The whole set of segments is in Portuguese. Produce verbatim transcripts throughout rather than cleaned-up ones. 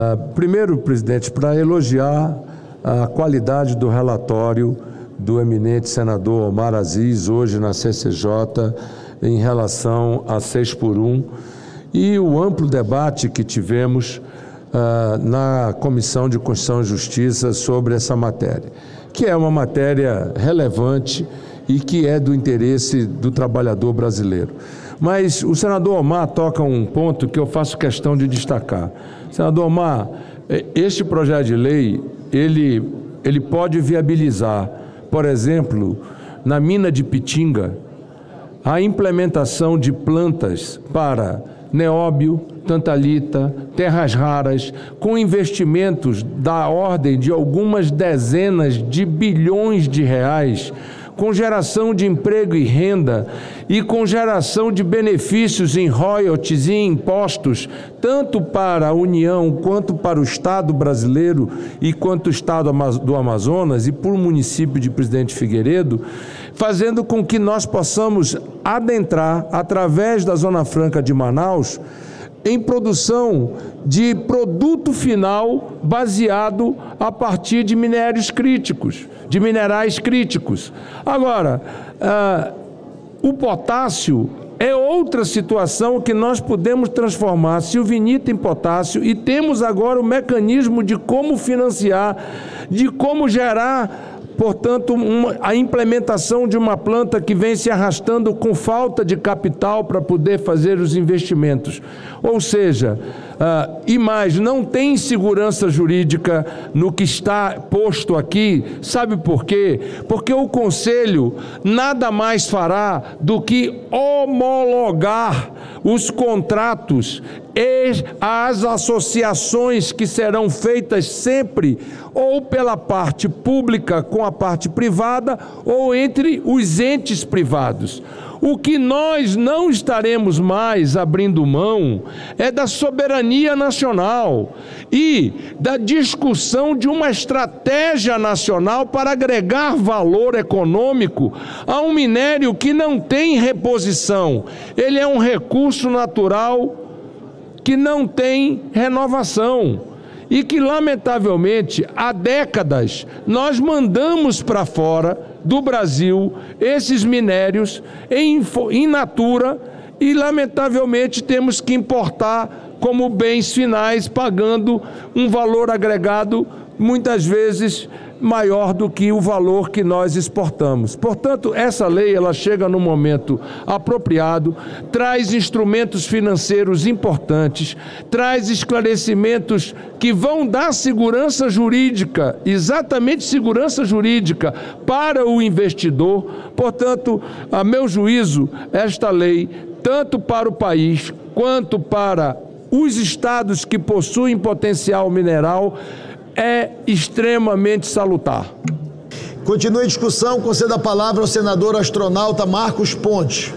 Primeiro, presidente, para elogiar a qualidade do relatório do eminente senador Omar Aziz, hoje na C C J, em relação a seis por um, e o amplo debate que tivemos uh, na Comissão de Constituição e Justiça sobre essa matéria, que é uma matéria relevante e que é do interesse do trabalhador brasileiro. Mas o senador Omar toca um ponto que eu faço questão de destacar. Senador Omar, este projeto de lei, ele, ele pode viabilizar, por exemplo, na mina de Pitinga, a implementação de plantas para nióbio, tantalita, terras raras, com investimentos da ordem de algumas dezenas de bilhões de reais, com geração de emprego e renda e com geração de benefícios em royalties e impostos, tanto para a União quanto para o Estado brasileiro e quanto o Estado do Amazonas e por município de Presidente Figueiredo, fazendo com que nós possamos adentrar, através da Zona Franca de Manaus, em produção de produto final baseado a partir de minérios críticos, de minerais críticos. Agora, uh, o potássio é outra situação que nós podemos transformar silvinita em potássio e temos agora o mecanismo de como financiar, de como gerar, portanto, uma, a implementação de uma planta que vem se arrastando com falta de capital para poder fazer os investimentos. Ou seja, uh, e mais, não tem segurança jurídica no que está posto aqui. Sabe por quê? Porque o Conselho nada mais fará do que homologar os contratos e as associações que serão feitas sempre ou pela parte pública com a parte privada ou entre os entes privados. O que nós não estaremos mais abrindo mão é da soberania nacional e da discussão de uma estratégia nacional para agregar valor econômico a um minério que não tem reposição. Ele é um recurso natural que não tem renovação e que, lamentavelmente, há décadas nós mandamos para fora do Brasil esses minérios em, em natura e, lamentavelmente, temos que importar como bens finais, pagando um valor agregado muitas vezes maior do que o valor que nós exportamos. Portanto, essa lei ela chega no momento apropriado, traz instrumentos financeiros importantes, traz esclarecimentos que vão dar segurança jurídica, exatamente segurança jurídica para o investidor. Portanto, a meu juízo, esta lei, tanto para o país quanto para os estados que possuem potencial mineral, é extremamente salutar. Continue a discussão, concedo a palavra ao senador astronauta Marcos Pontes.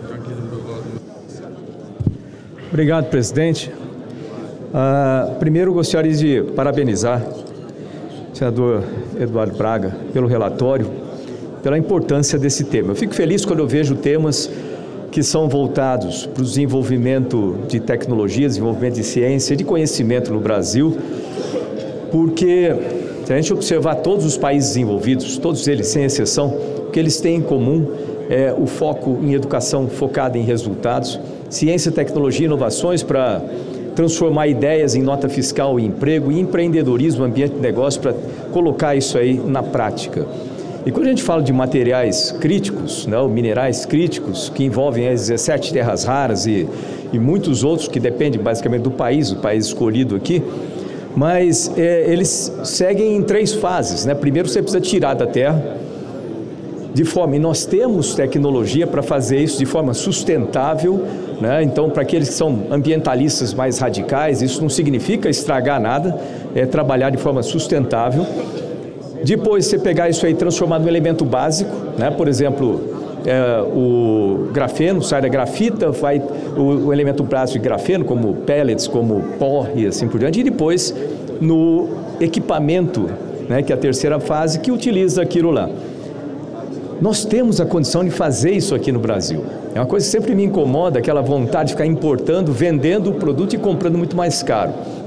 Obrigado, presidente. Uh, primeiro, gostaria de parabenizar o senador Eduardo Braga pelo relatório, pela importância desse tema. Eu fico feliz quando eu vejo temas que são voltados para o desenvolvimento de tecnologia, desenvolvimento de ciência e de conhecimento no Brasil, porque se a gente observar todos os países desenvolvidos, todos eles sem exceção, o que eles têm em comum é o foco em educação focada em resultados, ciência, tecnologia e inovações para transformar ideias em nota fiscal e emprego, e empreendedorismo, ambiente de negócio para colocar isso aí na prática. E quando a gente fala de materiais críticos, né, minerais críticos, que envolvem as dezessete terras raras e, e muitos outros que dependem basicamente do país, o país escolhido aqui, mas é, eles seguem em três fases, né? Primeiro você precisa tirar da terra, de forma, e nós temos tecnologia para fazer isso de forma sustentável, né? Então, para aqueles que são ambientalistas mais radicais, isso não significa estragar nada, é trabalhar de forma sustentável. Depois você pegar isso aí e transformar num elemento básico, né? Por exemplo, é, o grafeno, sai da grafita, vai o, o elemento básico de grafeno, como pellets, como pó e assim por diante, e depois no equipamento, né, que é a terceira fase, que utiliza aquilo lá. Nós temos a condição de fazer isso aqui no Brasil. É uma coisa que sempre me incomoda, aquela vontade de ficar importando, vendendo o produto e comprando muito mais caro.